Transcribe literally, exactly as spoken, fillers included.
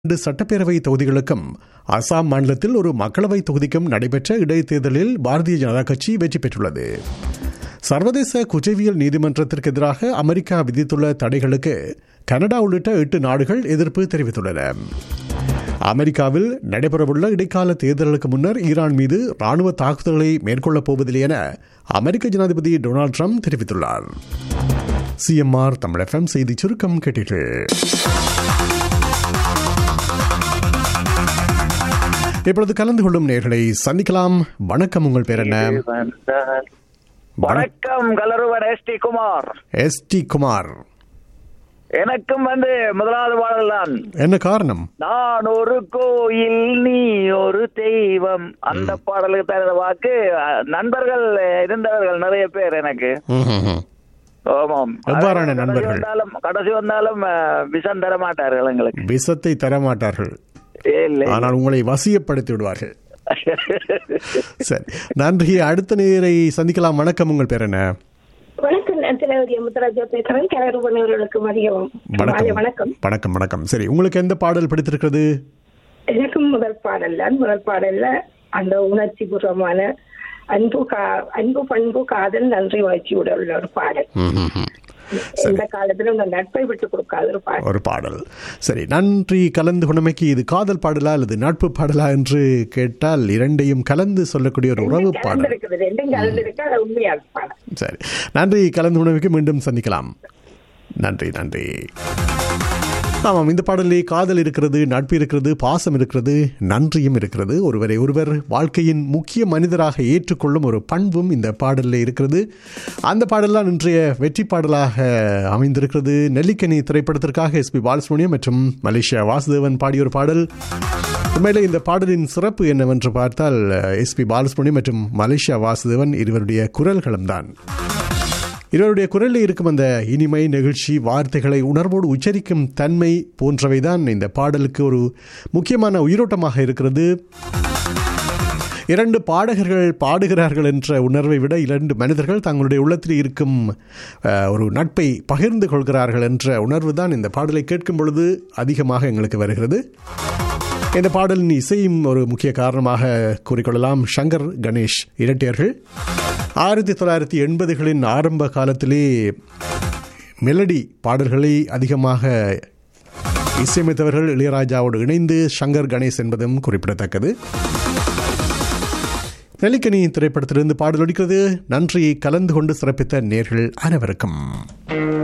இரண்டு சட்டப்பேரவை தொகுதிகளுக்கும் அசாம் மாநிலத்தில் ஒரு மக்களவை தொகுதிக்கும் நடைபெற்ற இடைத்தேர்தலில் பாரதிய ஜனதா கட்சி வெற்றி பெற்றுள்ளது. சர்வதேச குற்றவியல் நீதிமன்றத்திற்கு எதிராக அமெரிக்கா விதித்துள்ள தடைகளுக்கு கனடா உள்ளிட்ட எட்டு நாடுகள் எதிர்ப்பு தெரிவித்துள்ளன. அமெரிக்காவில் நடைபெறவுள்ள இடைக்கால தேர்தலுக்கு முன்னர் ஈரான் மீது ராணுவ தாக்குதல்களை மேற்கொள்ளப் போவதில்லை என அமெரிக்க ஜனாதிபதி டொனால்டு ட்ரம்ப் தெரிவித்துள்ளார். சிஎம்ஆர் தமிழ் எஃப்எம் செய்தி சுருக்கம் கேட்டீர்கள். இப்பொழுது கலந்து கொள்ளும் நேர்களை சந்திக்கலாம். வணக்கம், உங்கள் பேர் என்ன? வணக்கம், கலருவன் S T Kumar. S T Kumar, எனக்கும் வந்து முதலாவது பாடல் தான். என்ன காரணம்? நான் ஒரு கோயில், நீ ஒரு தெய்வம். அந்த பாடலுக்கு தகுந்த வாக்கு நண்பர்கள் இருந்தவர்கள் நிறைய பேர் எனக்கு. ஆமாம், எவ்வாறான நண்பர்கள்? கடைசி வந்தாலும் விஷம் தர மாட்டார்கள், எங்களுக்கு விஷத்தை தர மாட்டார்கள், ஆனால் உங்களை வசியப்படுத்தி விடுவார்கள். சரி, நன்றி. அடுத்த நேரை சந்திக்கலாம். வணக்கம், உங்கள் பேர் என்ன? வணக்கம், வணக்கம் வணக்கம். சரி, உங்களுக்கு எந்த பாடல் பிடித்திருக்கிறது? எனக்கும் முதல் பாடல்ல முதல் பாடல்ல அந்த உணர்ச்சி பூர்வமான அன்பு அன்பு பண்பு காதல் நன்றி உணர்ச்சியோட உள்ள ஒரு பாடல். இந்த காலத்துல உங்க நட்பை விட்டு கொடுக்காத ஒரு பாடல் ஒரு பாடல் சரி, நன்றி. கலந்து கொண்டமைக்கு இது காதல் பாடலா அல்லது நட்பு பாடலா என்று கேட்டால் இரண்டையும் கலந்து சொல்லக்கூடிய ஒரு உறவு பாடல். சரி, நன்றி. கலந்து கொண்டமைக்கு மீண்டும் சந்திக்கலாம். நன்றி நன்றி. ஆமாம், இந்த பாடலே காதல் இருக்கிறது, நட்பு இருக்கிறது, பாசம் இருக்கிறது, நன்றியும் இருக்கிறது. ஒருவரை ஒருவர் வாழ்க்கையின் முக்கிய மனிதராக ஏற்றுக்கொள்ளும் ஒரு பண்பும் இந்த பாடலில் இருக்கிறது. அந்த பாடலாம் இன்றைய வெற்றி பாடலாக அமைந்திருக்கிறது. நெல்லிக்கனி திரைப்படத்திற்காக எஸ் பி பாலசுப்ரமணியம் மற்றும் மலேசியா வாசுதேவன் பாடிய ஒரு பாடல். உண்மையிலே இந்த பாடலின் சிறப்பு என்னவென்று பார்த்தால் எஸ் பி பாலசுப்ரமணியம் மற்றும் மலேசியா வாசுதேவன் இருவருடைய குரல்களும் தான். இவருடைய குரலில் இருக்கும் அந்த இனிமை, நெகிழ்ச்சி, வார்த்தைகளை உணர்வோடு உச்சரிக்கும் தன்மை போன்றவைதான் இந்த பாடலுக்கு ஒரு முக்கியமான உயிரோட்டமாக இருக்கிறது. இரண்டு பாடகர்கள் பாடுகிறார்கள் என்ற உணர்வை விட இரண்டு மனிதர்கள் தங்களுடைய உள்ளத்தில் இருக்கும் ஒரு நட்பை பகிர்ந்து கொள்கிறார்கள் என்ற உணர்வு தான் இந்த பாடலை கேட்கும் பொழுது அதிகமாக எங்களுக்கு வருகிறது. இந்த பாடலின் இசையும் ஒரு முக்கிய காரணமாக கூறிக்கொள்ளலாம். சங்கர் கணேஷ் இரட்டையர்கள் ஆயிரத்தி தொள்ளாயிரத்தி எண்பதுகளின் ஆரம்ப காலத்திலே மெலடி பாடல்களை அதிகமாக இசையமைத்தவர்கள் இளையராஜாவோடு இணைந்து சங்கர் கணேஷ் என்பதும் குறிப்பிடத்தக்கது. நெல்லிக்கனி திரைப்படத்திலிருந்து பாடல் ஒலிக்கிறது. நன்றி. கலந்து கொண்டு சிறப்பித்த நேர்கள் அனைவருக்கும்